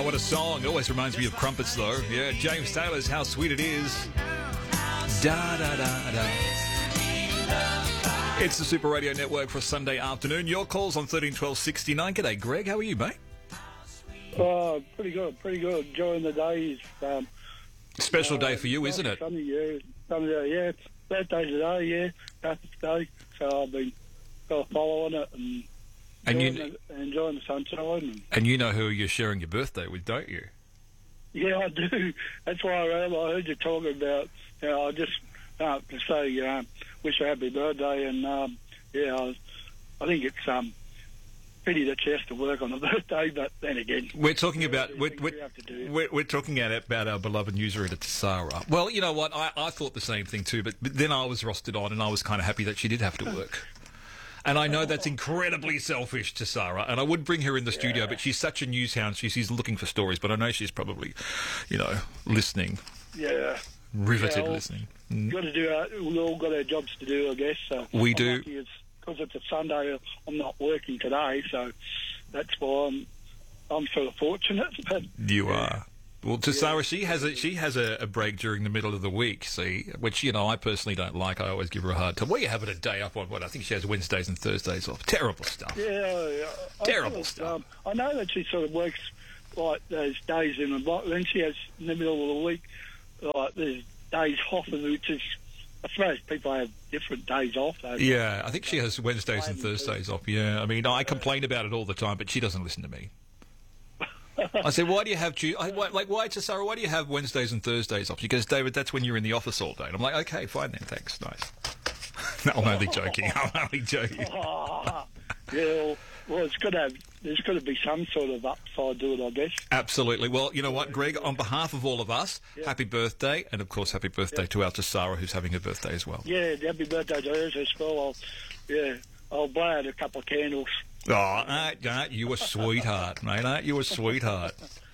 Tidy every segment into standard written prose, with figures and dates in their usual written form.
what a song. It always reminds me of crumpets, though. Yeah, James Taylor's How Sweet It Is. Da, da, da, da. It's the Super Radio Network for a Sunday afternoon. Your calls on 13 12 69. G'day, Greg. How are you, mate? Oh, pretty good. Enjoying the day. Special day for you, isn't it? Sunny, yeah. It's birthday today, yeah. Patrick's Day. So I've been following it and enjoying the sunshine. And you know who you're sharing your birthday with, don't you? Yeah, I do. That's why I heard you talking about, I just to say, wish you a happy birthday. And, I think it's pity that she has to work on a birthday, but then again... We're talking about we're talking about our beloved news reader, Sarah. Well, you know what? I thought the same thing too, but then I was rostered on and I was kind of happy that she did have to work. And I know that's incredibly selfish to Sarah, and I would bring her in the studio, but she's such a news hound. She's looking for stories, but I know she's probably, listening. Yeah. Riveted listening. Got to do. We all got our jobs to do, I guess. So we do. Because it's a Sunday, I'm not working today, so that's why I'm sort of fortunate. But you are. Well, to Sarah, she has a break during the middle of the week, see, which, I personally don't like. I always give her a hard time. Well, you have it a day up on I think she has Wednesdays and Thursdays off. Terrible stuff. Yeah. Terrible stuff. I know that she sort of works like those days in the block. Then she has in the middle of the week, like there's days off, which is, I suppose people have different days off. Yeah, I think she has Wednesdays and Thursdays off, yeah. I mean, I complain about it all the time, but she doesn't listen to me. I said, why do you have why to Sarah, why do you have Wednesdays and Thursdays off? She goes, David, that's when you're in the office all day. And I'm like, okay, fine then, thanks, nice. No, I'm only joking. Yeah, well, there's got to be some sort of upside to it, I guess. Absolutely. Well, you know what, Greg, on behalf of all of us, happy birthday, and of course, happy birthday to our Sarah, who's having her birthday as well. Yeah, happy birthday to her as well. I'll blow out a couple of candles. Oh, aren't you a sweetheart, mate? Aren't you a sweetheart?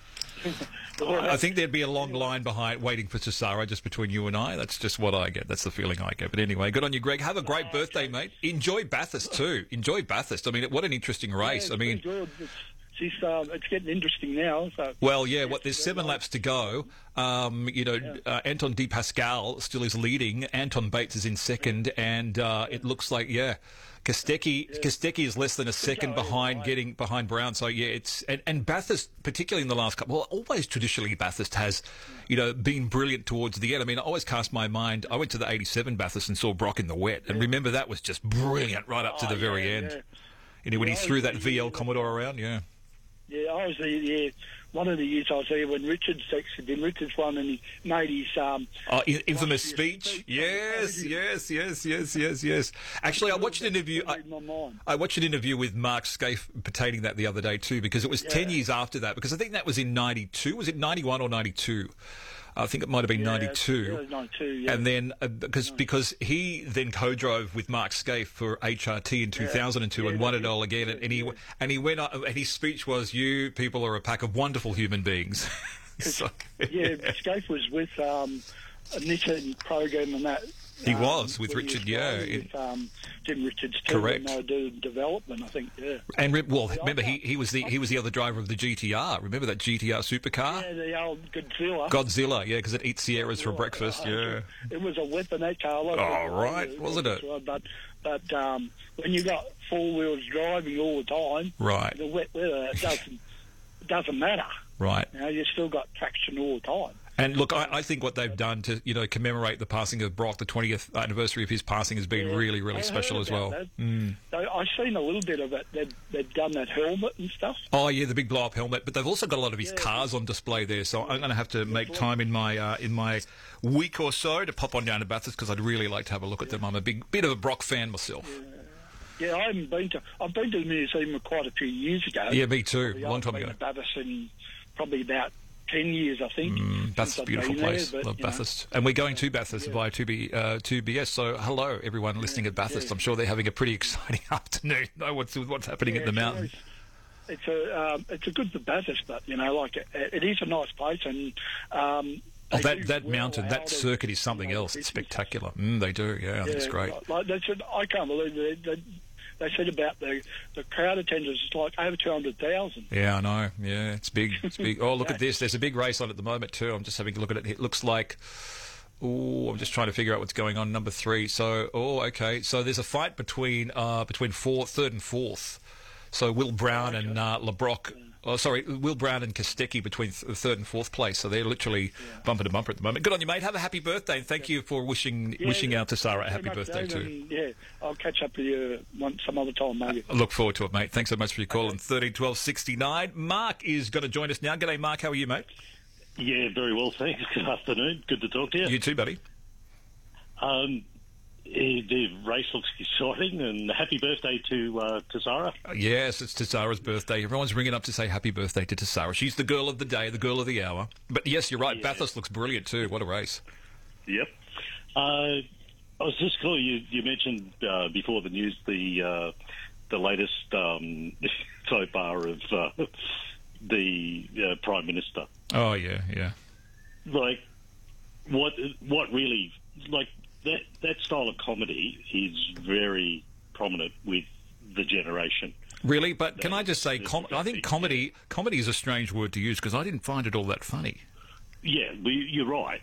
I think there'd be a long line behind waiting for Sarah just between you and I. That's just what I get. That's the feeling I get. But anyway, good on you, Greg. Have a great birthday, mate. Enjoy Bathurst too. Enjoy Bathurst. I mean, what an interesting race. Yeah, it's getting interesting now. So. Well, yeah. There's 7 laps to go. Anton De Pascal still is leading. Anton Bates is in second, and it looks like Kostecki is less than a second behind, getting behind Brown. So yeah, and Bathurst, particularly in the last couple. Well, always traditionally Bathurst has, been brilliant towards the end. I mean, I always cast my mind. I went to the '87 Bathurst and saw Brock in the wet, and remember that was just brilliant right up to the very end. When he threw that VL Commodore around, yeah. Yeah, I was there. One of the years I was there when Richards won and he made his infamous speech. Yes. Actually, I watched an interview. I watched an interview with Mark Scaife pertaining that the other day too, because it was 10 years after that. Because I think that was in '92. Was it '91 or '92? I think it might have been 92. Yeah, it was 92, yeah. And then, because he then co-drove with Mark Scaife for HRT in 2002 and won it all again. And he went on, and his speech was, "You people are a pack of wonderful human beings." Scaife was with a Nissan program and that. He was with Richard, Jim Richards too. Correct. And they were doing development, I think, yeah. And remember, he was the other driver of the GTR. Remember that GTR supercar? Yeah, the old Godzilla. Godzilla, yeah, because it eats Sierras for breakfast. Yeah. It was a weapon, that car. Wasn't it? But when you got 4 wheels driving all the time, right, the wet weather doesn't matter. Right. You still got traction all the time. And look, I think what they've done to commemorate the passing of Brock, the 20th anniversary of his passing, has been really, really special as well. I've seen a little bit of it. They've done that helmet and stuff. Oh yeah, the big blow up helmet. But they've also got a lot of his cars on display there. So I'm going to have to make time in my week or so to pop on down to Bathurst because I'd really like to have a look at them. I'm a bit of a Brock fan myself. Yeah, I've been to the museum quite a few years ago. Yeah, me too. A long time ago. I've been to Bathurst in probably about 10 years, I think. Bathurst is a beautiful place. Love Bathurst. And we're going to Bathurst via 2BS. So hello, everyone listening at Bathurst. I'm sure they're having a pretty exciting afternoon. Know what's happening at the mountain. It's a good for Bathurst, but it is a nice place, and that mountain, that circuit is something else. It's spectacular. They do, yeah. It's great. I can't believe they said about the crowd attendance is like over 200,000. Yeah, I know. Yeah, it's big. It's big. Oh, look at this. There's a big race on at the moment too. I'm just having a look at it. It looks like. Oh, I'm just trying to figure out what's going on. Number 3. So, okay. So there's a fight between third and fourth. So Will Brown and LeBrock. Oh, sorry, Will Brown and Kostecki between third and fourth place. So they're literally bumper to bumper at the moment. Good on you, mate. Have a happy birthday, and thank you for wishing out to Sarah a happy birthday too. And, I'll catch up with you some other time, maybe. I look forward to it, mate. Thanks so much for your call. On 13 12 69. Mark is going to join us now. G'day, Mark. How are you, mate? Yeah, very well, thanks. Good afternoon. Good to talk to you. You too, buddy. The race looks exciting, and happy birthday to Sarah. Yes, it's Tasara's birthday. Everyone's ringing up to say happy birthday to Tasara. She's the girl of the day, the girl of the hour. But yes, you're right. Yeah. Bathurst looks brilliant too. What a race. Yep. I was just calling you mentioned before the news the latest so far of the Prime Minister. Oh yeah. Like what really like. That style of comedy is very prominent with the generation. Really? But can I just say, I think comedy is a strange word to use because I didn't find it all that funny. Yeah, you're right.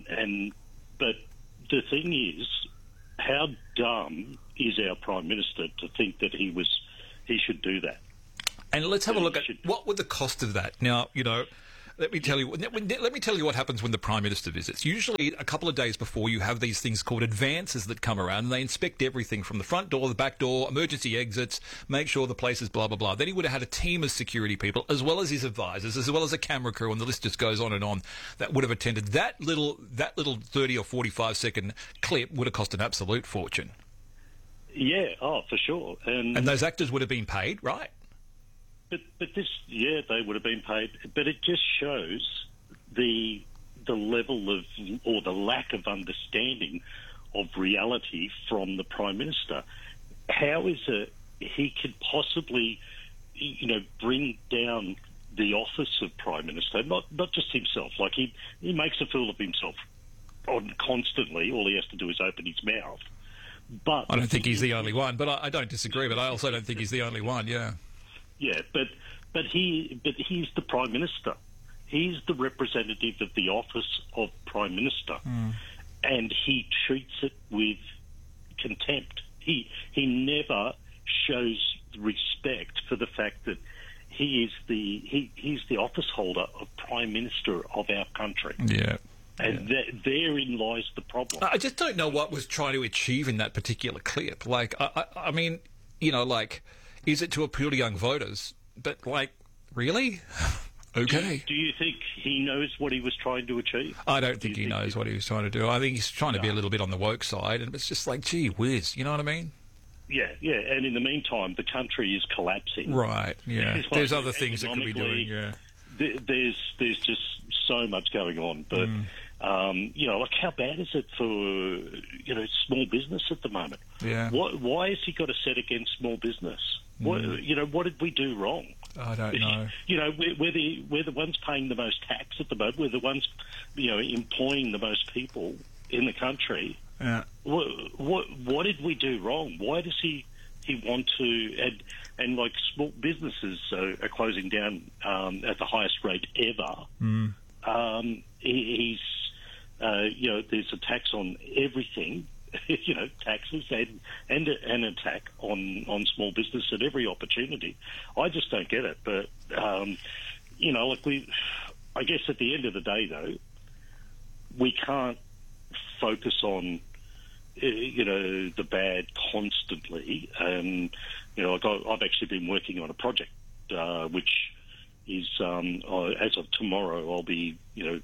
But the thing is, how dumb is our Prime Minister to think that he should do that? And let's have a look at what would the cost of that. Now, let me tell you what happens when the Prime Minister visits. Usually a couple of days before, you have these things called advances that come around, and they inspect everything from the front door, the back door, emergency exits, make sure the place is blah, blah, blah. Then he would have had a team of security people, as well as his advisors, as well as a camera crew, and the list just goes on, that would have attended. That little 30 or 45-second clip would have cost an absolute fortune. Yeah, for sure. And those actors would have been paid, right? But this, they would have been paid. But it just shows the level of, or the lack of understanding of reality from the Prime Minister. How is it he could possibly, bring down the office of Prime Minister, not just himself. Like he makes a fool of himself constantly. All he has to do is open his mouth. But I don't think he's the only one. But I don't disagree. But I also don't think he's the only one. Yeah. Yeah, but he's the Prime Minister. He's the representative of the office of Prime Minister, and he treats it with contempt. He never shows respect for the fact that he's the office holder of Prime Minister of our country. Yeah. And therein lies the problem. I just don't know what was trying to achieve in that particular clip. Like, I mean, is it to appeal to young voters? But, really? Okay. Do you think he knows what he was trying to achieve? I don't think he knows what he was trying to do. I think he's trying to be a little bit on the woke side, and it's just like, gee whiz, you know what I mean? Yeah, and in the meantime, the country is collapsing. Right, yeah. There's other things that could be doing, yeah. There's just so much going on, but... how bad is it for, small business at the moment? Yeah. Why has he got a set against small business? What did we do wrong? I don't know. We're the ones paying the most tax at the moment. We're the ones, employing the most people in the country. Yeah. What did we do wrong? Why does he want to... And like small businesses are closing down at the highest rate ever. He's... there's a tax on everything, taxes and an attack on small business at every opportunity. I just don't get it. But, I guess at the end of the day, though, we can't focus on, the bad constantly. I've actually been working on a project, which is, as of tomorrow, I'll be,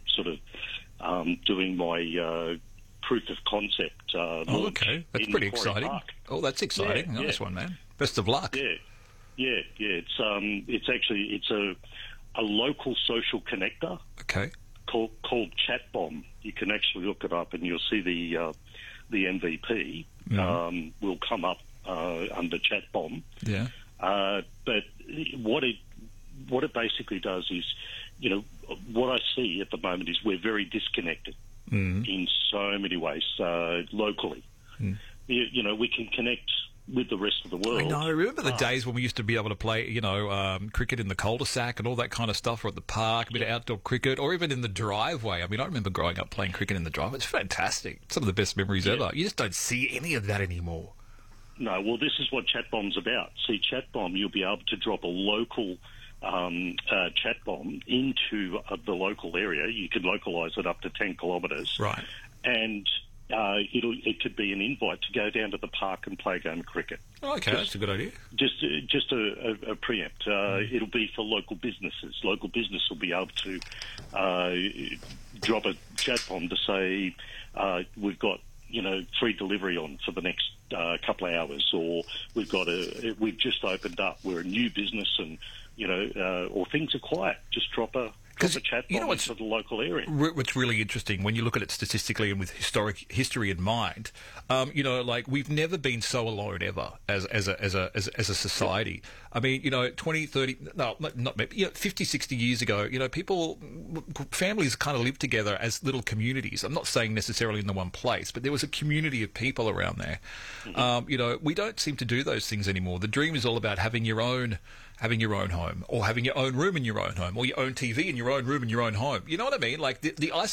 doing my proof of concept. Okay, that's pretty exciting. Park. Oh, that's exciting. Nice one, man. Best of luck. Yeah. It's actually a local social connector. Okay. Called Chatbomb. You can actually look it up, and you'll see the MVP will come up under Chatbomb. Yeah. But what it basically does is, what I see at the moment is we're very disconnected in so many ways locally. We can connect with the rest of the world. I know. Remember the days when we used to be able to play, cricket in the cul-de-sac and all that kind of stuff, or at the park, a bit of outdoor cricket, or even in the driveway. I mean, I remember growing up playing cricket in the driveway. It's fantastic. Some of the best memories ever. You just don't see any of that anymore. No, well, this is what Chat Bomb's about. See, Chat Bomb, you'll be able to drop a local chat bomb into the local area. You can localise it up to 10 kilometres. Right. And it could be an invite to go down to the park and play a game of cricket. Oh, okay, that's a good idea. Just a preempt. It'll be for local businesses. Local business will be able to drop a chat bomb to say, we've got free delivery on for the next couple of hours, or we've just opened up, we're a new business, and or things are quiet. Just drop a chat bomb into the local area. What's really interesting when you look at it statistically and with history in mind, we've never been so alone ever as a society. I mean, 20, 30, no, not maybe, 50, 60 years ago, families kind of lived together as little communities. I'm not saying necessarily in the one place, but there was a community of people around there. Mm-hmm. We don't seem to do those things anymore. The dream is all about having your own home, or having your own room in your own home, or your own TV in your own room in your own home. You know what I mean? Like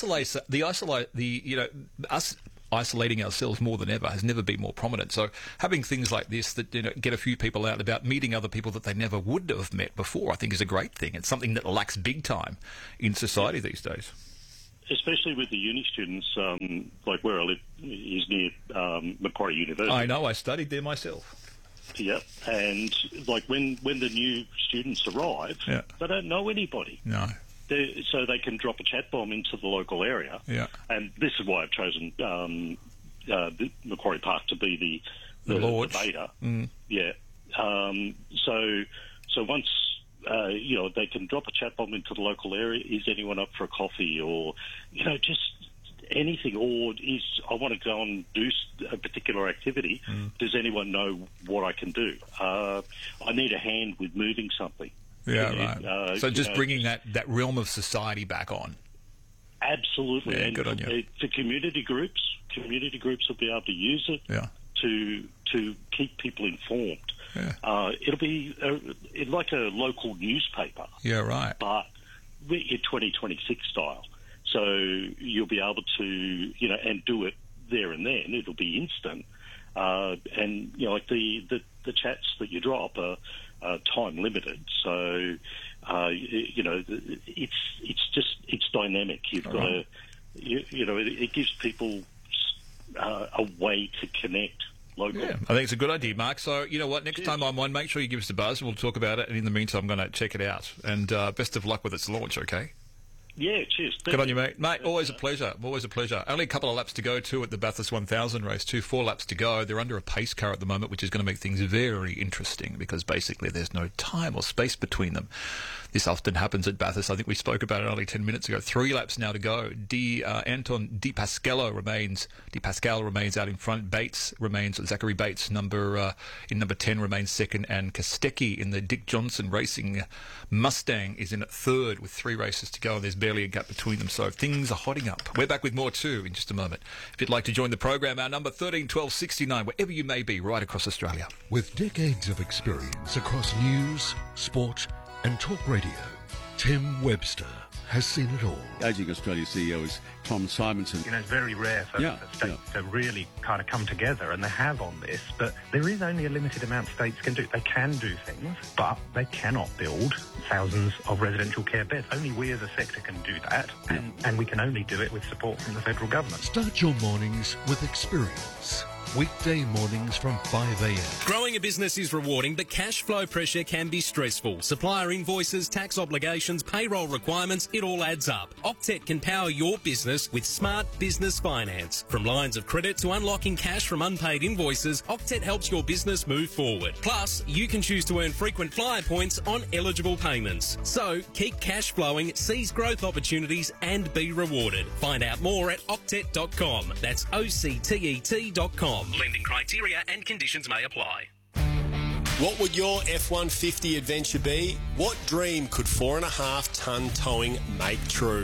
us isolating ourselves more than ever has never been more prominent. So having things like this that get a few people out and about, meeting other people that they never would have met before, I think is a great thing. It's something that lacks big time in society these days. Especially with the uni students, like where I live is near Macquarie University. I know, I studied there myself. Yeah, and like when the new students arrive, they don't know anybody. No. So they can drop a chat bomb into the local area. Yeah. And this is why I've chosen the Macquarie Park to be the beta. Mm. Yeah. So once they can drop a chat bomb into the local area. Is anyone up for a coffee, or just anything, or I want to go and do a particular activity. Does anyone know what I can do? I need a hand with moving something. Yeah, right. So just bringing that realm of society back on. Absolutely. Yeah, and good on you. For community groups will be able to use it to keep people informed. Yeah. It'll be like a local newspaper. Yeah, right. But in 2026 style. So you'll be able to, and do it there and then. It'll be instant. And, like the chats that you drop are time limited. So, it's dynamic. You've got to, it gives people a way to connect locally. Yeah, I think it's a good idea, Mark. So, you know what, next time I'm on, make sure you give us a buzz and we'll talk about it. And in the meantime, I'm going to check it out. And best of luck with its launch, okay? Yeah, cheers. Good on you, mate. Mate, always a pleasure. Always a pleasure. Only a couple of laps to go, too, at the Bathurst 1000 race, 4 laps to go. They're under a pace car at the moment, which is going to make things very interesting because basically there's no time or space between them. This often happens at Bathurst. I think we spoke about it only 10 minutes ago. 3 laps now to go. Anton Di Pascal remains out in front. Zachary Bates, in number 10, remains second. And Kostecki in the Dick Johnson Racing Mustang is in at third with 3 races to go. And there's barely a gap between them. So things are hotting up. We're back with more too in just a moment. If you'd like to join the program, our number 13 12 69, wherever you may be, right across Australia. With decades of experience across news, sport and talk radio, Tim Webster has seen it all. Ageing Australia CEO is Tom Simonson. It's very rare for states to really kind of come together, and they have on this, but there is only a limited amount states can do. They can do things, but they cannot build thousands of residential care beds. Only we as a sector can do that, and we can only do it with support from the federal government. Start your mornings with experience. Weekday mornings from 5 a.m. Growing a business is rewarding, but cash flow pressure can be stressful. Supplier invoices, tax obligations, payroll requirements, it all adds up. Octet can power your business with smart business finance. From lines of credit to unlocking cash from unpaid invoices, Octet helps your business move forward. Plus, you can choose to earn frequent flyer points on eligible payments. So, keep cash flowing, seize growth opportunities and be rewarded. Find out more at octet.com. That's OCTET.com. Lending criteria and conditions may apply. What would your F-150 adventure be? What dream could 4.5 tonne towing make true?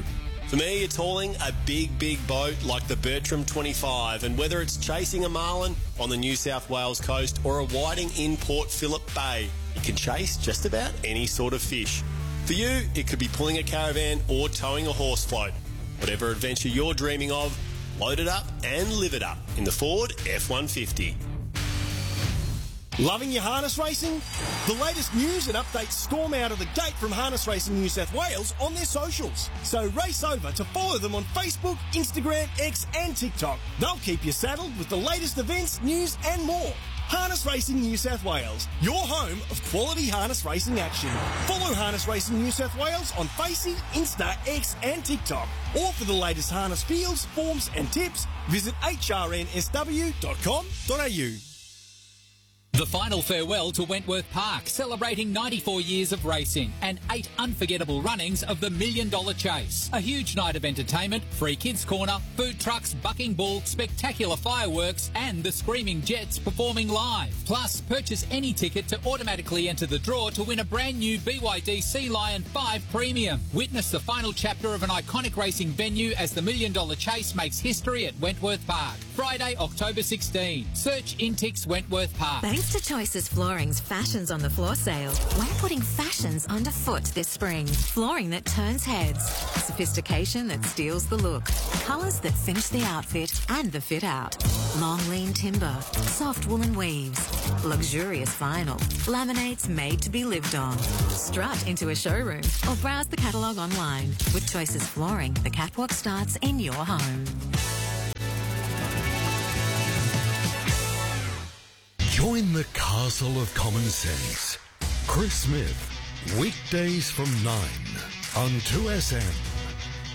For me, it's hauling a big, big boat like the Bertram 25, and whether it's chasing a marlin on the New South Wales coast or a whiting in Port Phillip Bay, you can chase just about any sort of fish. For you, it could be pulling a caravan or towing a horse float. Whatever adventure you're dreaming of, load it up and live it up in the Ford F-150. Loving your harness racing? The latest news and updates storm out of the gate from Harness Racing New South Wales on their socials. So race over to follow them on Facebook, Instagram, X and TikTok. They'll keep you saddled with the latest events, news and more. Harness Racing New South Wales, your home of quality harness racing action. Follow Harness Racing New South Wales on Facey, Insta, X and TikTok. Or for the latest harness fields, forms and tips, visit hrnsw.com.au. The final farewell to Wentworth Park, celebrating 94 years of racing and 8 unforgettable runnings of the $1 Million Chase. A huge night of entertainment, free kids corner, food trucks, bucking bull, spectacular fireworks and the Screaming Jets performing live. Plus, purchase any ticket to automatically enter the draw to win a brand new BYD Sea Lion 5 Premium. Witness the final chapter of an iconic racing venue as the $1 Million Chase makes history at Wentworth Park. Friday, October 16. Search Intix Wentworth Park. Thanks to Choices Flooring's Fashions on the Floor sale, we're putting fashions underfoot this spring. Flooring that turns heads, sophistication that steals the look, colours that finish the outfit and the fit out. Long lean timber, soft woolen weaves, luxurious vinyl, laminates made to be lived on. Strut into a showroom or browse the catalogue online. With Choices Flooring, the catwalk starts in your home. Join the castle of common sense. Chris Smith, weekdays from 9 on 2SM.